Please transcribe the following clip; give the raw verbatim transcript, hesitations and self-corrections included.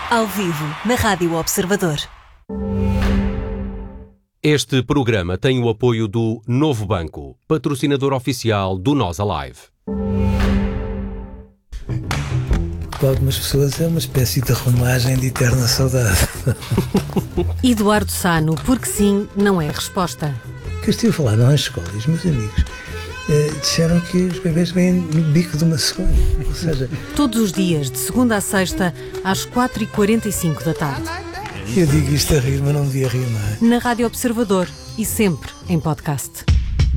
Ao vivo, na Rádio Observador. Este programa tem o apoio do Novo Banco, patrocinador oficial do Nós Alive. Para algumas pessoas é uma espécie de romagem de eterna saudade. Eduardo Sano, porque sim, não é a resposta. O que eu estive a falar nas escolas, meus amigos, eh, disseram que os bebês vêm no bico de uma cegonha. Ou seja, Todos os dias, de segunda a sexta, às quatro e quarenta e cinco da tarde. eu digo isto a rir, mas não devia rir, não é? Na Rádio Observador e sempre em podcast.